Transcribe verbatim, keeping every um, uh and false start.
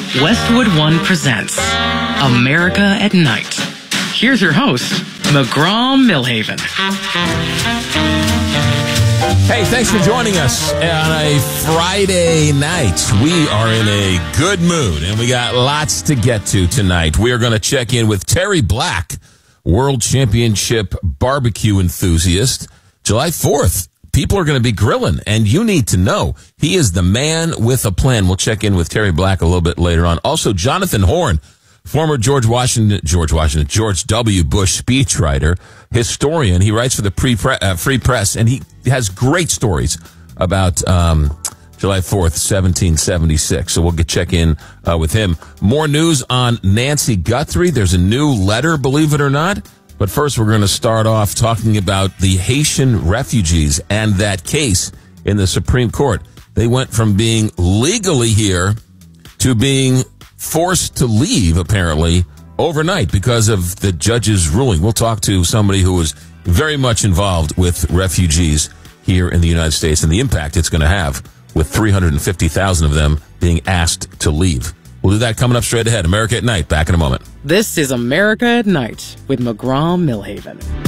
Westwood One presents America at Night. Here's your host, McGraw-Milhaven. Hey, thanks for joining us on a Friday night. We are in a good mood, and we got lots to get to tonight. We are going to check in with Terry Black, World Championship barbecue enthusiast. July fourth, people are going to be grilling, and you need to know. He is the man with a plan. We'll check in with Terry Black a little bit later on. Also, Jonathan Horn, former George Washington, George Washington, George W. Bush speechwriter, historian. He writes for the pre uh, Free Press, and he has great stories about um, July fourth, seventeen seventy-six. So we'll get check in uh, with him. More news on Nancy Guthrie. There's a new letter, believe it or not. But first, we're going to start off talking about the Haitian refugees and that case in the Supreme Court. They went from being legally here to being forced to leave, apparently, overnight because of the judge's ruling. We'll talk to somebody who was very much involved with refugees here in the United States and the impact it's going to have with three hundred fifty thousand of them being asked to leave. We'll do that coming up straight ahead. America at Night. Back in a moment. This is America at Night with McGraw-Milhaven.